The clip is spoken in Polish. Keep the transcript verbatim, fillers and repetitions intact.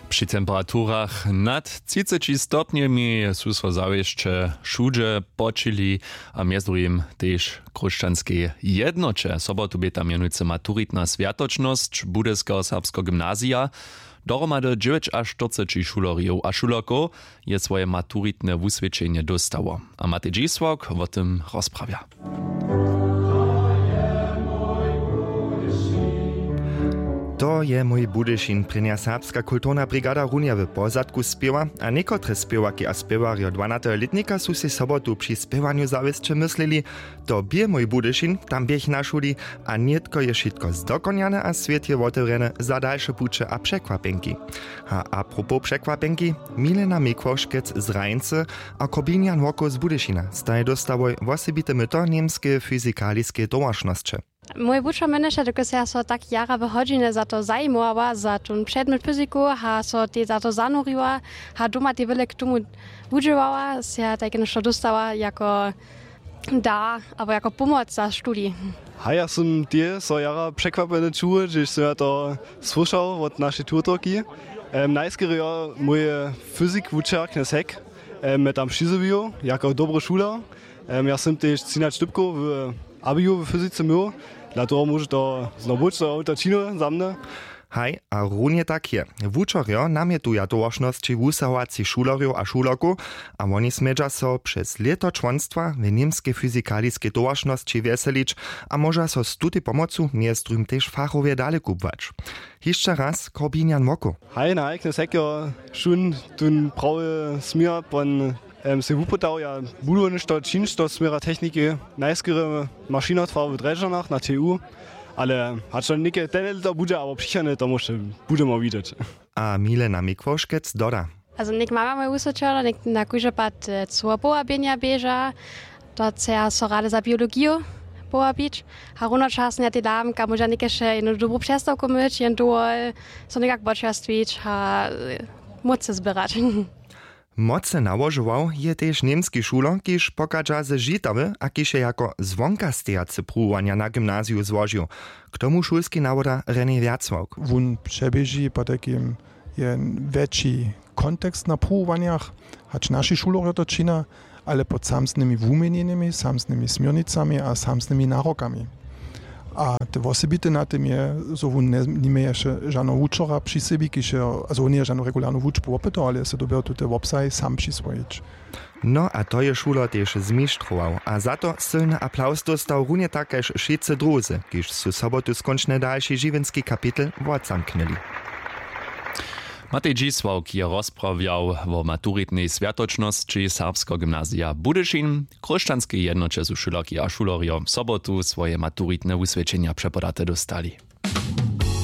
Przy temperaturach nad trzydziestu stopniami sú so zawieście wszędzie počili a między drugim też chrześcijańskie jednocze. Sobotu by tam mianujúce maturitna sviatočnosť Budyskiego serbskiego gymnázia. Dohromady dziewięć až čtyřicet šuloriów a šulokov je swoje maturitne wusvedčenie dostało. A Matej Dzisłok o tym rozprawia. To je mój Budyšin, prenia serbska kulturna brigada Runja w pozadku spiewa, a niekotre spiewaki a spiewario dvanásťletníka sú si sobotu przy spiewaniu zawisče myslili, to bie mój Budyšin, tam biech na šuli, a nietko je šitko zdokonjane a sviet je otevrené za dalsze puče a překvapenki. A apropos překvapenki, Milena Mikwoškec z Rajnce a Kobinian Woko z Budyšina staje dostawoj wosebite myto niemskie fyzikaliskie towarznosće. Mój wučer meneša, dok ja so tak jara v hodžine za to zajmovala, za ten predmet fyziku, ha so te za to zanurila, ha doma te veľa k tomu udžovala, ja tak nešto dostala jako dar, aber jako pomoc za študij. Ha, ja som tie so jara překvapené čuo, že som ja to slušal od našej tutorky. Um, najskôr môj fyzik wučer Knesek um, me tam přizoviu, jako dobro šula. Um, ja som tiež třináct štupkov v abiu v fyzice miał. Dlatego może to znowu co autočino za mne. Haj, a runie tak je. Wučerjo namietuja towarznosti wusahovaci šulorjów a šulorków, a oni smedža so przez leto członstwa w niemskiej fyzikaliskiej towarzności weselić, a może so z tuty pomocu miestrum też fachowie dalej kupować. Jeszcze raz Korbinian Woko. Haj, na eigene Säcke schon tun praue smier von Um, se wupodał ja budu nešto činš, to smera techniki najskore mašinotvar v Drežanach na T U, ale hat schon nike ten to bude, aber přichane to może budeme widzieć. A Milena Mikwoškec doda. Also nik mama mój usočela, nik na kujże pat cua poabienia bieža, to ja so rade za biologiu poabić, a runočasne ja ty dám, ka možda nikeše jednu dobrú přestavku myć, jen tu so nekak počastvič, a moc zbierać. Moce nałożował je też niemski szulon, kiż pokaża ze Žitawy, a kiż je jako zvonkastejace próbowania na gimnazju złożył. K tomu szulski nawoda René Wierzwałk. Wun przebieży po takim większy kontekst na próbowaniach, hacz nasi szulory to czyna, ale pod samsnymi wumienieniami, samsnymi smiernicami a samsnymi narokami. A te osobite na tym je, so wun nie ma jeszcze żadnego wuczora przy sobie, kiż je, also nie żadną regularną wuczbu opytał, ale se dobiał tu te wopsaj sam przyswoić. No a to je szulo też zmistrzował, a za to silny aplauz dostał runie takeż wszyscy drudzy, kiż su sobotu skończne dalszy żywenski kapitel odzamknęli. Matej Dzisłok je rozprawiał o maturitnej sviatočnosti serbskiego gymnázia Budyšin. Chrześcijańskie jednocze su šuloki a šulorjo w sobotu swoje maturitne wusvedčenia przepodate dostali.